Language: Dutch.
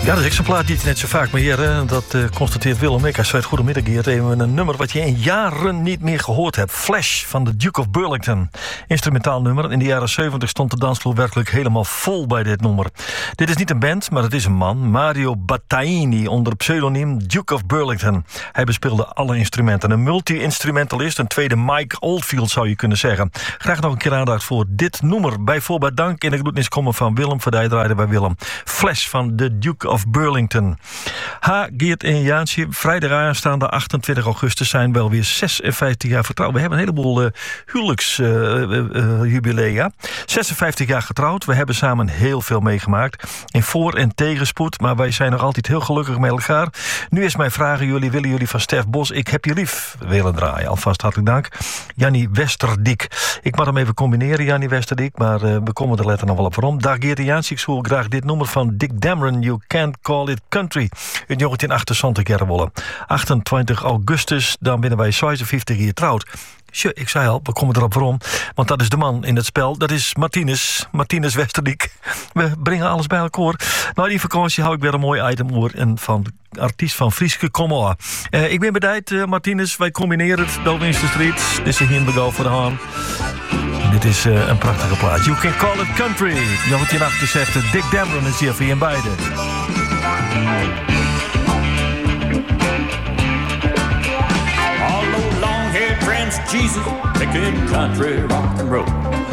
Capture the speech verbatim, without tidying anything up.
Ja, dat is exemplaar die het net zo vaak maar hier, hè? Dat uh, constateert Willem. Ik zei het goedemiddag hier. Even een nummer wat je in jaren niet meer gehoord hebt. Flash van de Duke of Burlington. Instrumentaal nummer. In de jaren zeventig stond de dansvloer werkelijk helemaal vol bij dit nummer. Dit is niet een band, maar het is een man. Mario Battaini, onder pseudoniem Duke of Burlington. Hij bespeelde alle instrumenten. Een multi-instrumentalist, een tweede Mike Oldfield zou je kunnen zeggen. Graag nog een keer aandacht voor dit nummer. Bij voorbaat dank in de groetnis komen van Willem. Voor die draaide bij Willem. Flash van de Duke of Burlington. H. Geert en Jaantje, vrijdag aanstaande achtentwintig augustus zijn wel weer zesenvijftig jaar vertrouwd. We hebben een heleboel uh, huwelijksjubilea. Uh, uh, zesenvijftig jaar getrouwd. We hebben samen heel veel meegemaakt. In voor- en tegenspoed, maar wij zijn nog altijd heel gelukkig met elkaar. Nu is mijn vraag aan jullie, willen jullie van Stef Bos Ik heb je lief willen draaien? Alvast hartelijk dank. Jannie Westerdik. Ik mag hem even combineren, Jannie Westerdik, maar uh, we komen er letter nog wel op waarom. Dag Geert en Jaantje, ik zoek graag dit nummer van Dick Dameron, You Can't Call It Country, uit negentien achtenzestig Gerwolle. achtentwintig augustus, dan binnen wij zesenvijftig jaar trouwd. Tje, ik zei al, we komen erop waarom. Want dat is de man in het spel. Dat is Martinez. Martinez Westerdiek. We brengen alles bij elkaar. Na die vakantie hou ik weer een mooi item over. En van de artiest van Frieske, kom maar. Uh, ik ben bereid, uh, Martinez. Wij combineren het. Dolwinster Street. Dit is een hindergo voor de haan. Dit is uh, een prachtige plaat. You Can Call It Country. negentien achtenzestig. Dick Dameron is hier voor je in beide. Jesus, picking country rock and roll.